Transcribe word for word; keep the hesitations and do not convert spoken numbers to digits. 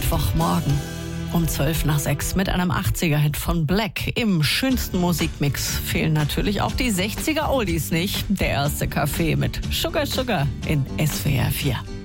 Mittwochmorgen um zwölf nach sechs mit einem achtziger-Hit von Black. Im schönsten Musikmix fehlen natürlich auch die sechziger-Oldies nicht. Der erste Kaffee mit Sugar Sugar in S W R vier.